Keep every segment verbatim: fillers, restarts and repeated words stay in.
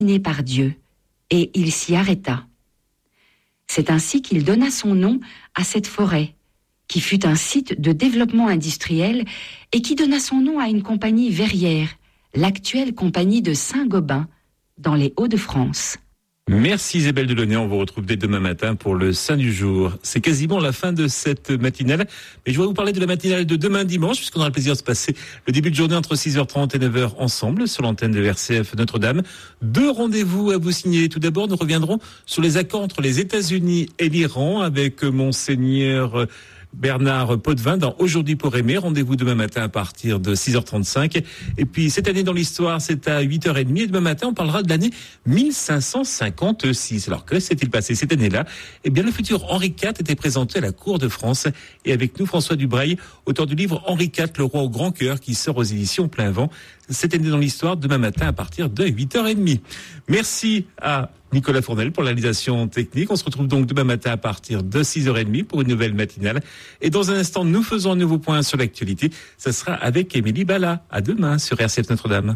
né par Dieu, et il s'y arrêta. C'est ainsi qu'il donna son nom à cette forêt, qui fut un site de développement industriel et qui donna son nom à une compagnie verrière, l'actuelle compagnie de Saint-Gobain, dans les Hauts-de-France. Merci Isabelle Delaunay, on vous retrouve dès demain matin pour le Saint du jour. C'est quasiment la fin de cette matinale, mais je vais vous parler de la matinale de demain dimanche, puisqu'on aura le plaisir de se passer le début de journée entre six heures trente et neuf heures ensemble sur l'antenne de R C F Notre-Dame. Deux rendez-vous à vous signer. Tout d'abord, nous reviendrons sur les accords entre les États-Unis et l'Iran avec Monseigneur Bernard Potvin dans Aujourd'hui pour aimer. Rendez-vous demain matin à partir de six heures trente-cinq. Et puis, cette année dans l'histoire, c'est à huit heures trente. Et demain matin, on parlera de l'année mille cinq cent cinquante-six. Alors, que s'est-il passé cette année-là? Eh bien, le futur Henri quatre était présenté à la cour de France. Et avec nous, François Dubreuil, auteur du livre Henri quatre, le roi au grand cœur, qui sort aux éditions Plein Vent. Cette année dans l'histoire, demain matin à partir de huit heures trente. Merci à Nicolas Fournel pour la réalisation technique. On se retrouve donc demain matin à partir de six heures trente pour une nouvelle matinale. Et dans un instant, nous faisons un nouveau point sur l'actualité. Ça sera avec Émilie Bala. À demain sur R C F Notre-Dame.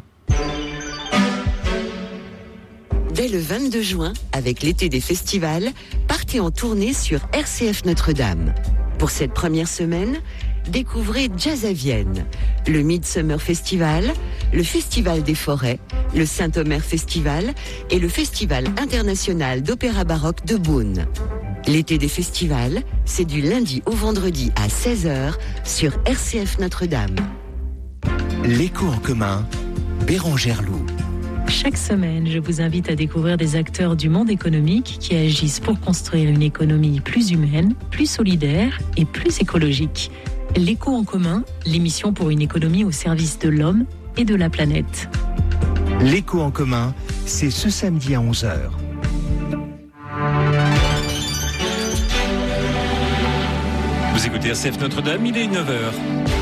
Dès le vingt-deux juin, avec l'été des festivals, partez en tournée sur R C F Notre-Dame. Pour cette première semaine, découvrez Jazz à Vienne, le Midsummer Festival, le Festival des Forêts, le Saint-Omer Festival et le Festival international d'opéra baroque de Beaune. L'été des festivals, c'est du lundi au vendredi à seize heures sur R C F Notre-Dame. L'écho en commun, Bérangère Loup. Chaque semaine, je vous invite à découvrir des acteurs du monde économique qui agissent pour construire une économie plus humaine, plus solidaire et plus écologique. L'écho en commun, l'émission pour une économie au service de l'homme et de la planète. L'écho en commun, c'est ce samedi à onze heures. Vous écoutez R C F Notre-Dame, il est neuf heures.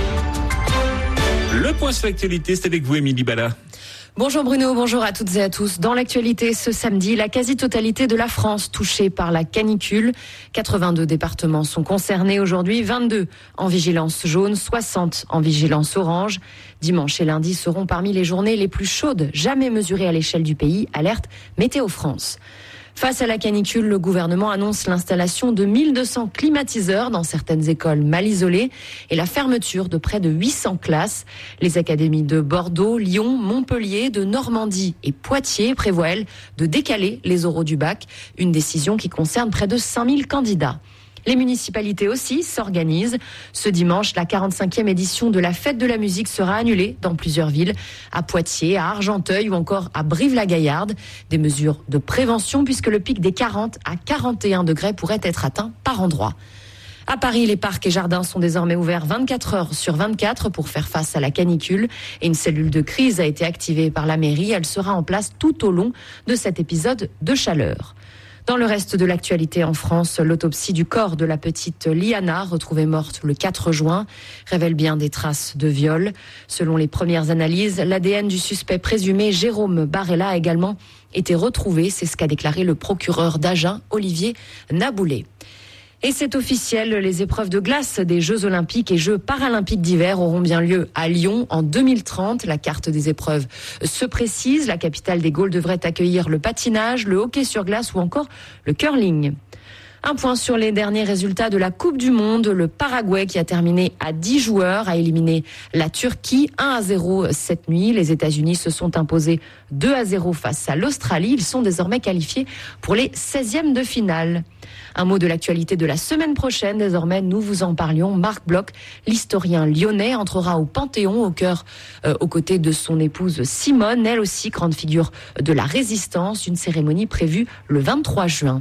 Le point sur l'actualité, c'est avec vous, Émilie Bala. Bonjour Bruno, bonjour à toutes et à tous. Dans l'actualité ce samedi, la quasi-totalité de la France touchée par la canicule. quatre-vingt-deux départements sont concernés aujourd'hui, vingt-deux en vigilance jaune, soixante en vigilance orange. Dimanche et lundi seront parmi les journées les plus chaudes jamais mesurées à l'échelle du pays, alerte Météo France. Face à la canicule, le gouvernement annonce l'installation de mille deux cents climatiseurs dans certaines écoles mal isolées et la fermeture de près de huit cents classes. Les académies de Bordeaux, Lyon, Montpellier, de Normandie et Poitiers prévoient, elles, de décaler les oraux du bac, une décision qui concerne près de cinq mille candidats. Les municipalités aussi s'organisent. Ce dimanche, la quarante-cinquième édition de la Fête de la musique sera annulée dans plusieurs villes, à Poitiers, à Argenteuil ou encore à Brive-la-Gaillarde. Des mesures de prévention puisque le pic des quarante à quarante et un degrés pourrait être atteint par endroit. À Paris, les parcs et jardins sont désormais ouverts vingt-quatre heures sur vingt-quatre pour faire face à la canicule. Et une cellule de crise a été activée par la mairie. Elle sera en place tout au long de cet épisode de chaleur. Dans le reste de l'actualité en France, l'autopsie du corps de la petite Liana, retrouvée morte le quatre juin, révèle bien des traces de viol. Selon les premières analyses, l'A D N du suspect présumé Jérôme Barella a également été retrouvé. C'est ce qu'a déclaré le procureur d'Agen, Olivier Naboulet. Et c'est officiel, les épreuves de glace des Jeux Olympiques et Jeux Paralympiques d'hiver auront bien lieu à Lyon en deux mille trente. La carte des épreuves se précise. La capitale des Gaules devrait accueillir le patinage, le hockey sur glace ou encore le curling. Un point sur les derniers résultats de la Coupe du Monde. Le Paraguay, qui a terminé à dix joueurs, a éliminé la Turquie un à zéro cette nuit. Les États-Unis se sont imposés deux à zéro face à l'Australie. Ils sont désormais qualifiés pour les seizièmes de finale. Un mot de l'actualité de la semaine prochaine. Désormais, nous vous en parlions. Marc Bloch, l'historien lyonnais, entrera au Panthéon au cœur, euh, aux côtés de son épouse Simone, elle aussi grande figure de la résistance. Une cérémonie prévue le vingt-trois juin.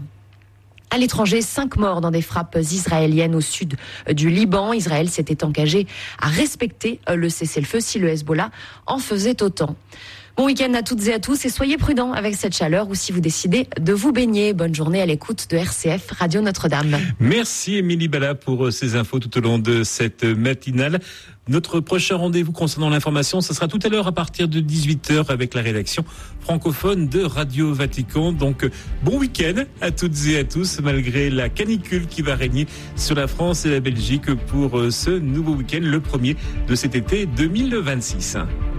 À l'étranger, cinq morts dans des frappes israéliennes au sud du Liban. Israël s'était engagé à respecter le cessez-le-feu si le Hezbollah en faisait autant. Bon week-end à toutes et à tous et soyez prudents avec cette chaleur ou si vous décidez de vous baigner. Bonne journée à l'écoute de R C F Radio Notre-Dame. Merci Émilie Bala pour ces infos tout au long de cette matinale. Notre prochain rendez-vous concernant l'information, ce sera tout à l'heure à partir de dix-huit heures avec la rédaction francophone de Radio Vatican. Donc bon week-end à toutes et à tous malgré la canicule qui va régner sur la France et la Belgique pour ce nouveau week-end, le premier de cet été deux mille vingt-six.